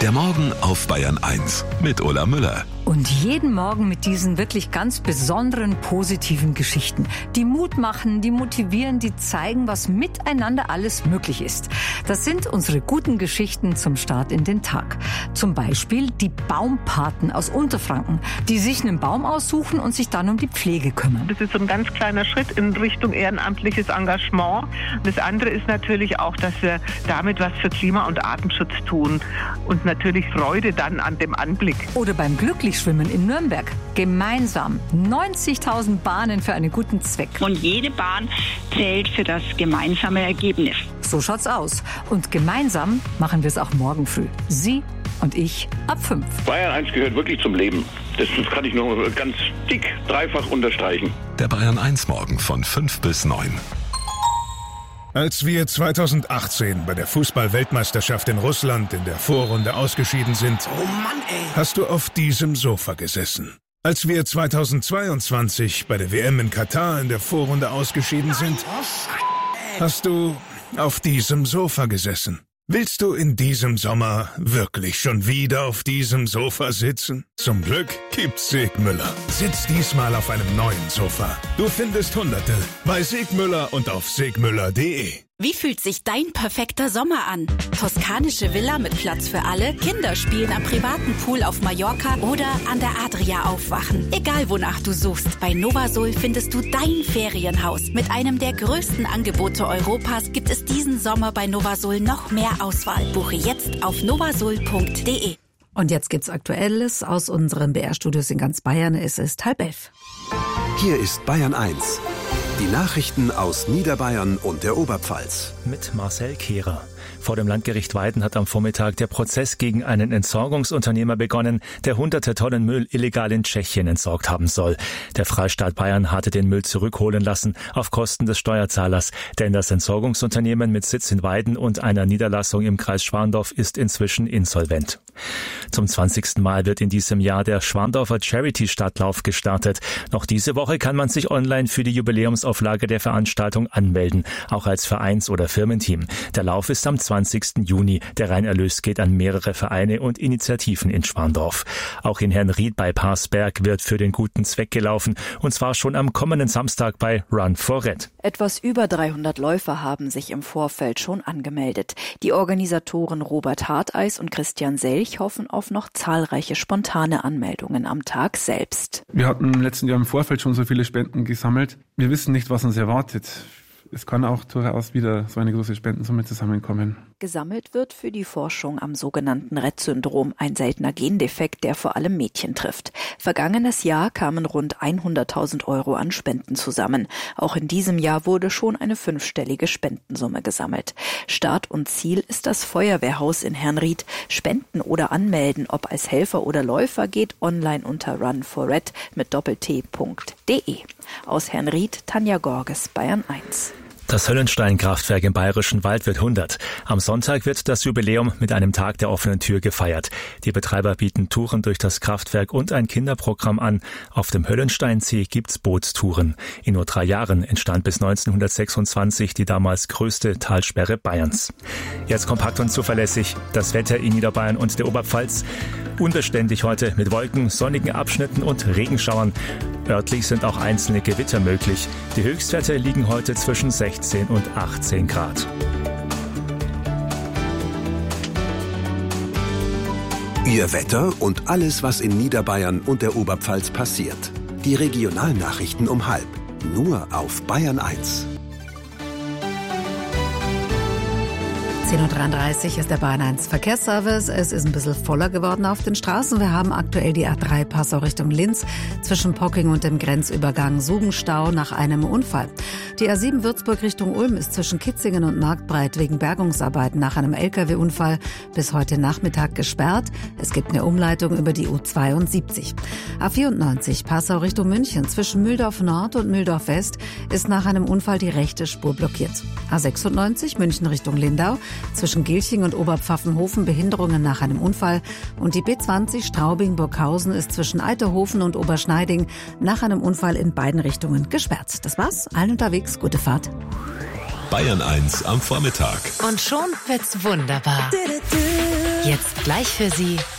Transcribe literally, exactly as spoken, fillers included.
Der Morgen auf Bayern eins mit Ulla Müller. Und jeden Morgen mit diesen wirklich ganz besonderen positiven Geschichten, die Mut machen, die motivieren, die zeigen, was miteinander alles möglich ist. Das sind unsere guten Geschichten zum Start in den Tag. Zum Beispiel die Baumpaten aus Unterfranken, die sich einen Baum aussuchen und sich dann um die Pflege kümmern. Das ist so ein ganz kleiner Schritt in Richtung ehrenamtliches Engagement. Das andere ist natürlich auch, dass wir damit was für Klima- und Artenschutz tun und natürlich Freude dann an dem Anblick. Oder beim Glücklichschwimmen in Nürnberg. Gemeinsam neunzigtausend Bahnen für einen guten Zweck. Und jede Bahn zählt für das gemeinsame Ergebnis. So schaut's aus. Und gemeinsam machen wir es auch morgen früh. Sie und ich ab fünf. Bayern eins gehört wirklich zum Leben. Das kann ich nur ganz dick, dreifach unterstreichen. Der Bayern eins Morgen von fünf bis neun. Als wir zweitausendachtzehn bei der Fußball-Weltmeisterschaft in Russland in der Vorrunde ausgeschieden sind, oh Mann, ey. hast du auf diesem Sofa gesessen. Als wir zweitausendzweiundzwanzig bei der W M in Katar in der Vorrunde ausgeschieden sind, hast du auf diesem Sofa gesessen. Willst du in diesem Sommer wirklich schon wieder auf diesem Sofa sitzen? Zum Glück gibt's Segmüller. Sitz diesmal auf einem neuen Sofa. Du findest Hunderte bei Segmüller und auf segmüller punkt de. Wie fühlt sich dein perfekter Sommer an? Toskanische Villa mit Platz für alle, Kinder spielen am privaten Pool auf Mallorca oder an der Adria aufwachen. Egal wonach du suchst, bei Novasol findest du dein Ferienhaus. Mit einem der größten Angebote Europas gibt es diesen Sommer bei Novasol noch mehr Auswahl. Buche jetzt auf novasol punkt de. Und jetzt gibt's Aktuelles aus unseren B R-Studios in ganz Bayern. Es ist halb elf. Hier ist Bayern eins. Die Nachrichten aus Niederbayern und der Oberpfalz. Mit Marcel Kehrer. Vor dem Landgericht Weiden hat am Vormittag der Prozess gegen einen Entsorgungsunternehmer begonnen, der hunderte Tonnen Müll illegal in Tschechien entsorgt haben soll. Der Freistaat Bayern hatte den Müll zurückholen lassen auf Kosten des Steuerzahlers, denn das Entsorgungsunternehmen mit Sitz in Weiden und einer Niederlassung im Kreis Schwandorf ist inzwischen insolvent. Zum zwanzigsten Mal wird in diesem Jahr der Schwandorfer Charity-Stadtlauf gestartet. Noch diese Woche kann man sich online für die Jubiläumsauflage der Veranstaltung anmelden, auch als Vereins- oder Firmenteam. Der Lauf ist am zwanzigsten Juni. Der Reinerlös geht an mehrere Vereine und Initiativen in Schwandorf. Auch in Herrnried bei Parsberg wird für den guten Zweck gelaufen, und zwar schon am kommenden Samstag bei Run for Red. Etwas über dreihundert Läufer haben sich im Vorfeld schon angemeldet. Die Organisatoren Robert Harteis und Christian Selch hoffen auf noch zahlreiche spontane Anmeldungen am Tag selbst. Wir hatten im letzten Jahr im Vorfeld schon so viele Spenden gesammelt. Wir wissen nicht, was uns erwartet. Es kann auch durchaus wieder so eine große Spendensumme zusammenkommen. Gesammelt wird für die Forschung am sogenannten Rett-Syndrom, ein seltener Gendefekt, der vor allem Mädchen trifft. Vergangenes Jahr kamen rund hunderttausend Euro an Spenden zusammen. Auch in diesem Jahr wurde schon eine fünfstellige Spendensumme gesammelt. Start und Ziel ist das Feuerwehrhaus in Herrnried. Spenden oder anmelden, ob als Helfer oder Läufer, geht online unter run for red mit doppelt-t punkt de. Aus Herrnried, Tanja Gorges, Bayern eins. Das Höllenstein-Kraftwerk im Bayerischen Wald wird hundert. Am Sonntag wird das Jubiläum mit einem Tag der offenen Tür gefeiert. Die Betreiber bieten Touren durch das Kraftwerk und ein Kinderprogramm an. Auf dem Höllensteinsee gibt's Bootstouren. In nur drei Jahren entstand bis neunzehnhundertsechsundzwanzig die damals größte Talsperre Bayerns. Jetzt kompakt und zuverlässig das Wetter in Niederbayern und der Oberpfalz. Unbeständig heute mit Wolken, sonnigen Abschnitten und Regenschauern. Örtlich sind auch einzelne Gewitter möglich. Die Höchstwerte liegen heute zwischen sechzehn und achtzehn Grad. Ihr Wetter und alles, was in Niederbayern und der Oberpfalz passiert. Die Regionalnachrichten um halb. Nur auf Bayern eins. zehn Uhr dreiunddreißig ist der Bayern eins Verkehrsservice. Es ist ein bisschen voller geworden auf den Straßen. Wir haben aktuell die A drei Passau Richtung Linz zwischen Pocking und dem Grenzübergang Sugenstau nach einem Unfall. Die A sieben Würzburg Richtung Ulm ist zwischen Kitzingen und Marktbreit wegen Bergungsarbeiten nach einem L K W-Unfall bis heute Nachmittag gesperrt. Es gibt eine Umleitung über die U zweiundsiebzig. A vierundneunzig Passau Richtung München zwischen Mühldorf Nord und Mühldorf West ist nach einem Unfall die rechte Spur blockiert. A sechsundneunzig München Richtung Lindau zwischen Gilching und Oberpfaffenhofen Behinderungen nach einem Unfall. Und die B zwanzig Straubing-Burghausen ist zwischen Eiterhofen und Oberschneiding nach einem Unfall in beiden Richtungen gesperrt. Das war's. Allen unterwegs. Gute Fahrt. Bayern eins am Vormittag. Und schon wird's wunderbar. Jetzt gleich für Sie